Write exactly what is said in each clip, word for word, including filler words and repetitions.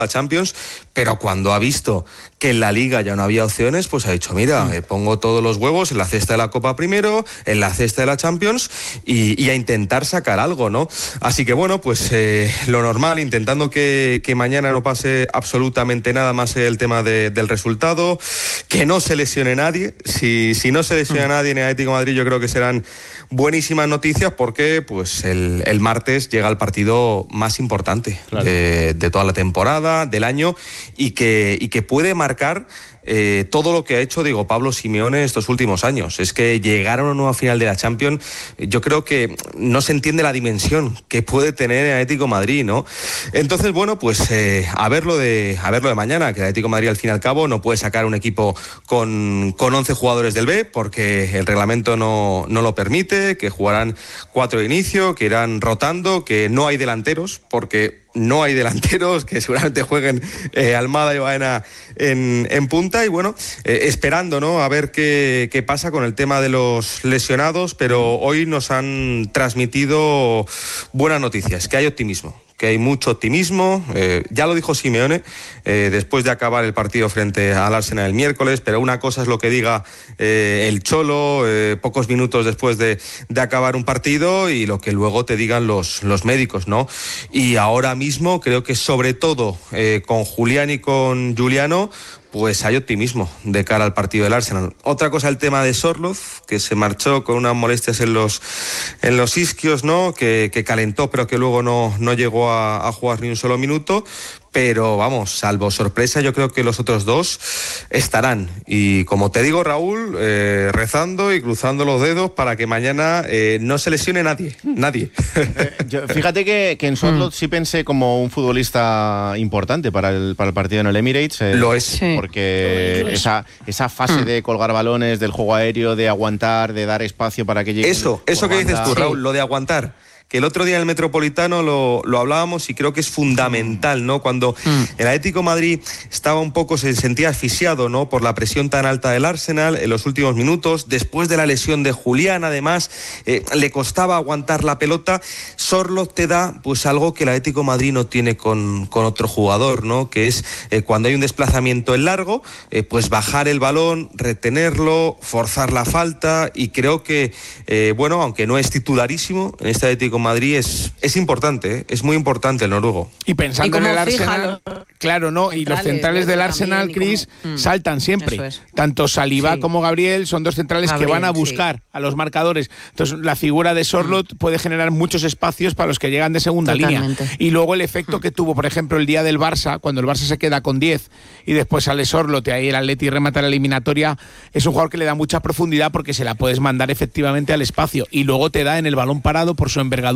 la Champions, pero cuando ha visto que en la Liga ya no había opciones, pues ha dicho, mira, mm. eh, pongo todos los huevos en la cesta de la Copa primero, en la cesta de la Champions y, y a intentar sacar algo, ¿no? Así que bueno, pues eh, lo normal, intentando que, que mañana no pase absolutamente nada más el tema de, del resultado, que no se lesione nadie. Si, si no se lesiona mm. nadie en el Atlético de Madrid, yo creo que serán buenísimas noticias porque pues el, el martes llega el partido más importante claro. de, de toda la temporada, del año, y que, y que puede marcar eh, todo lo que ha hecho Diego Pablo Simeone estos últimos años. Es que llegar a una nueva final de la Champions, yo creo que no se entiende la dimensión que puede tener el Atlético de Madrid, ¿no? Entonces, bueno, pues eh, a verlo de a verlo de mañana, que el Atlético de Madrid al fin y al cabo no puede sacar un equipo con, con once jugadores del B, porque el reglamento no, no lo permite, que jugarán cuatro de inicio, que irán rotando, que no hay delanteros, porque no hay delanteros, que seguramente jueguen eh, Almada y Baena en, en punta, y bueno, eh, esperando, ¿no?, a ver qué, qué pasa con el tema de los lesionados, pero hoy nos han transmitido buenas noticias, que hay optimismo. que hay mucho optimismo, eh, ya lo dijo Simeone eh, después de acabar el partido frente al Arsenal el miércoles, pero una cosa es lo que diga eh, el Cholo eh, pocos minutos después de, de acabar un partido y lo que luego te digan los, los médicos, ¿no? Y ahora mismo creo que sobre todo eh, con Julián y con Giuliano, pues hay optimismo de cara al partido del Arsenal. Otra cosa, el tema de Sorloth, que se marchó con unas molestias en los en los isquios, ¿no? Que, que calentó, pero que luego no, no llegó a, a jugar ni un solo minuto. Pero vamos, salvo sorpresa, yo creo que los otros dos estarán. Y como te digo, Raúl, eh, rezando y cruzando los dedos para que mañana eh, no se lesione nadie, nadie. Eh, yo, fíjate que, que en Sorloth sí pensé como un futbolista importante para el, para el partido en el Emirates. Eh, Lo es. Sí. Porque esa, esa fase de colgar balones, del juego aéreo, de aguantar, de dar espacio para que llegue. Eso, eso que dices tú, Raúl, lo de aguantar. Que el otro día en el Metropolitano lo, lo hablábamos y creo que es fundamental, ¿no? Cuando mm. el Atlético de Madrid estaba un poco, se sentía asfixiado, ¿no?, por la presión tan alta del Arsenal en los últimos minutos, después de la lesión de Julián, además, eh, le costaba aguantar la pelota. Sorloth te da pues algo que el Atlético de Madrid no tiene con, con otro jugador, ¿no?, que es eh, cuando hay un desplazamiento en largo, eh, pues bajar el balón, retenerlo, forzar la falta, y creo que, eh, bueno, aunque no es titularísimo en este Atlético Madrid, es, es importante, ¿eh? Es muy importante el noruego. Y pensando y en el Arsenal, los... claro, ¿no? Y los centrales del Arsenal, Cris, como... saltan siempre. Es. Tanto Saliba sí. como Gabriel son dos centrales Gabriel, que van a buscar sí. a los marcadores. Entonces, la figura de Sorloth mm. puede generar muchos espacios para los que llegan de segunda Totalmente. línea. Y luego el efecto mm. que tuvo, por ejemplo, el día del Barça, cuando el Barça se queda con diez y después sale Sorloth y ahí el Atleti remata la eliminatoria, es un jugador que le da mucha profundidad porque se la puedes mandar efectivamente al espacio. Y luego te da en el balón parado por su envergadura.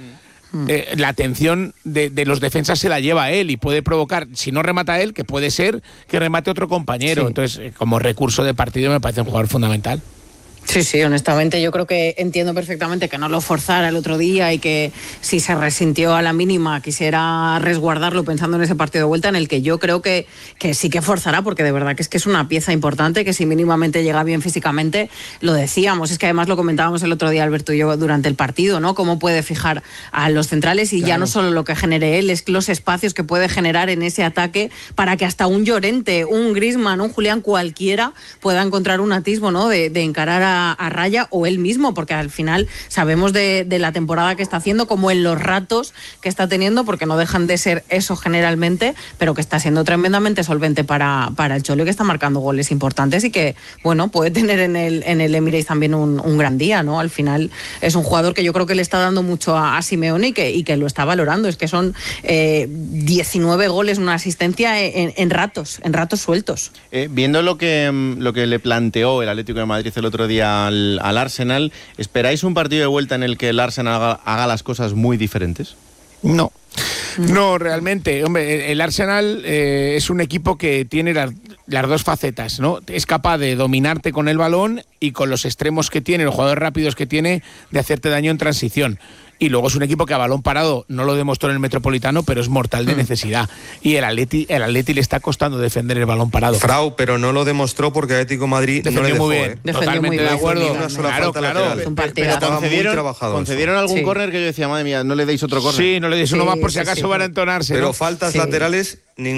Mm. Eh, la atención de, de los defensas se la lleva a él y puede provocar, si no remata él, que puede ser que remate otro compañero. Sí. Entonces, eh, como recurso de partido me parece un jugador fundamental. Sí, sí, honestamente yo creo que entiendo perfectamente que no lo forzara el otro día y que si se resintió a la mínima quisiera resguardarlo pensando en ese partido de vuelta, en el que yo creo que, que sí que forzará, porque de verdad que es que es una pieza importante, que si mínimamente llega bien físicamente, lo decíamos, es que además lo comentábamos el otro día Alberto y yo durante el partido, ¿no? Cómo puede fijar a los centrales y claro. ya no solo lo que genere él, es los espacios que puede generar en ese ataque para que hasta un Llorente, un Griezmann, un Julián, cualquiera pueda encontrar un atisbo, ¿no?, de, de encarar a a raya, o él mismo, porque al final sabemos de, de la temporada que está haciendo, como en los ratos que está teniendo, porque no dejan de ser eso generalmente, pero que está siendo tremendamente solvente para, para el Cholo, y que está marcando goles importantes y que, bueno, puede tener en el, en el Emirates también un, un gran día, ¿no? Al final es un jugador que yo creo que le está dando mucho a, a Simeone y que, y que lo está valorando. Es que son eh, diecinueve goles, una asistencia en, en ratos, en ratos sueltos. Eh, viendo lo que, lo que le planteó el Atlético de Madrid el otro día Al, al Arsenal, ¿esperáis un partido de vuelta en el que el Arsenal haga, haga las cosas muy diferentes? No, no, realmente. Hombre, el Arsenal eh, es un equipo que tiene las, las dos facetas, ¿no? Es capaz de dominarte con el balón y con los extremos que tiene, los jugadores rápidos que tiene, de hacerte daño en transición. y luego es un equipo que a balón parado no lo demostró en el Metropolitano, pero es mortal de necesidad. Y el Atleti, el Atleti le está costando defender el balón parado. Frau, pero no lo demostró porque Atlético de Madrid defendió no le dejó, muy bien. ¿eh? Totalmente muy de bien. acuerdo. Una sola Claro, falta claro. lateral. Es un Pero partidazo. estaba muy concedieron, trabajado. concedieron algún Sí. córner que yo decía, madre mía, no le deis otro córner. Sí, no le des uno Sí, más por si sí, acaso sí. van a entonarse. Pero ¿no? faltas Sí. laterales